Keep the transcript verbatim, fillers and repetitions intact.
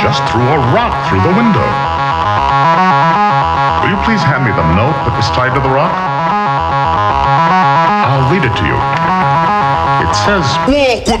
just threw a rock through the window. Will you please hand me the note that was tied to the rock? I'll read it to you. It says, "Walk with